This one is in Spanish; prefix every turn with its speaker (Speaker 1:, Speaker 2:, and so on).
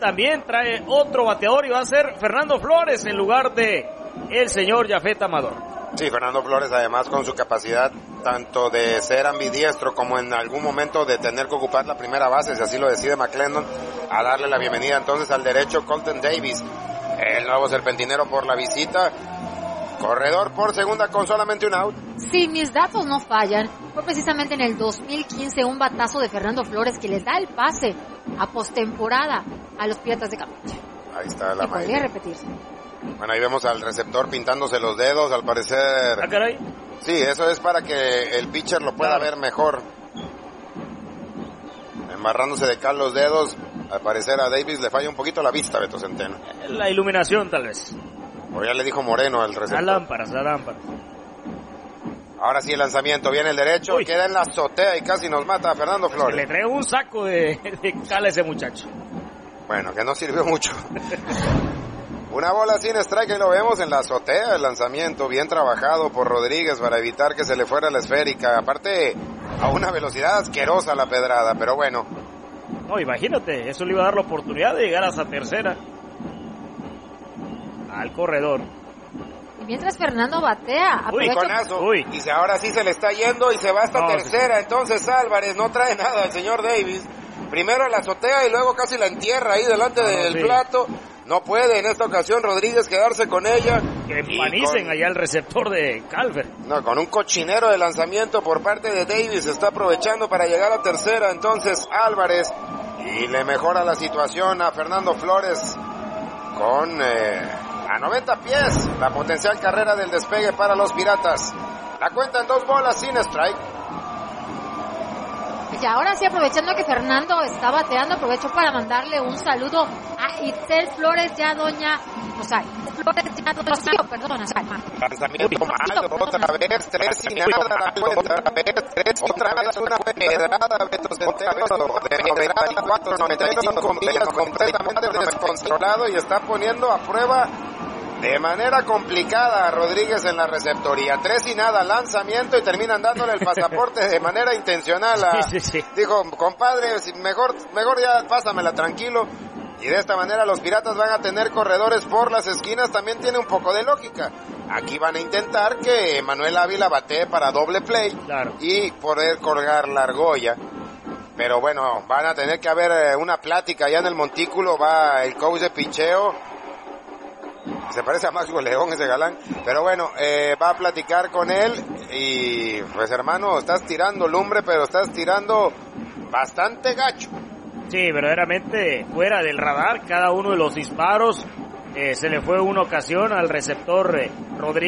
Speaker 1: también trae otro bateador y va a ser Fernando Flores en lugar de el señor Yafet Amador.
Speaker 2: Sí, Fernando Flores, además con su capacidad tanto de ser ambidiestro como en algún momento de tener que ocupar la primera base, si así lo decide McClendon, a darle la bienvenida entonces al derecho Colton Davis, el nuevo serpentinero por la visita. Corredor por segunda con solamente un out.
Speaker 3: Si mis datos no fallan, fue precisamente en el 2015 un batazo de Fernando Flores que les da el pase a postemporada a los Piratas de Campeche.
Speaker 2: Ahí está la magia.
Speaker 3: Podría repetirse.
Speaker 2: Bueno, ahí vemos al receptor pintándose los dedos, al parecer.
Speaker 1: ¿Ah, caray?
Speaker 2: Sí, eso es para que el pitcher lo pueda ver mejor. Embarrándose de cal los dedos. Al parecer a Davis le falla un poquito la vista, Beto Centeno.
Speaker 1: La iluminación, tal vez.
Speaker 2: O ya le dijo Moreno al receptor.
Speaker 1: Las lámparas.
Speaker 2: Ahora sí el lanzamiento, viene el derecho, queda en la azotea y casi nos mata a Fernando Flores.
Speaker 1: Le traigo un saco de cal a ese muchacho.
Speaker 2: Bueno, que no sirvió mucho. Una bola sin strike y lo vemos en la azotea, el lanzamiento bien trabajado por Rodríguez para evitar que se le fuera la esférica. Aparte, a una velocidad asquerosa la pedrada, pero bueno.
Speaker 1: No, imagínate, eso le iba a dar la oportunidad de llegar hasta tercera. Al corredor.
Speaker 3: Y mientras Fernando batea,
Speaker 2: y ahora sí se le está yendo y se va hasta tercera. Entonces Álvarez no trae nada al señor Davis. Primero la azotea y luego casi la entierra ahí delante del plato. No puede en esta ocasión Rodríguez quedarse con ella.
Speaker 1: Que empanicen allá el receptor de Calvert.
Speaker 2: No, con un cochinero de lanzamiento por parte de Davis. Está aprovechando para llegar a tercera. Entonces Álvarez. Y le mejora la situación a Fernando Flores. Con a 90 pies. La potencial carrera del despegue para los Piratas. La cuenta en 2 bolas sin strike.
Speaker 3: Y ahora sí, aprovechando que Fernando está bateando, aprovecho para mandarle un saludo a Itzel Flores, ya doña, Flores, ya doña Rocío, perdón,
Speaker 2: lanzamiento malo, otra vez, 3 sin nada, la cuenta, otra vez una pedrada, Beto Centeno, de 94, 95 millas, completamente descontrolado y está poniendo a prueba de manera complicada a Rodríguez en la receptoría. 3 y nada, lanzamiento y terminan dándole el pasaporte de manera intencional.
Speaker 1: Sí.
Speaker 2: Dijo, compadre, mejor ya pásamela tranquilo. Y de esta manera los Piratas van a tener corredores por las esquinas. También tiene un poco de lógica. Aquí van a intentar que Manuel Ávila batee para doble play y poder colgar la argolla. Pero bueno, van a tener que haber una plática allá en el montículo. Va el coach de picheo. Se parece a Maxwell León ese galán, pero bueno, va a platicar con él y pues hermano, estás tirando lumbre, pero estás tirando bastante gacho.
Speaker 1: Sí, verdaderamente fuera del radar cada uno de los disparos. Se le fue una ocasión al receptor Rodríguez.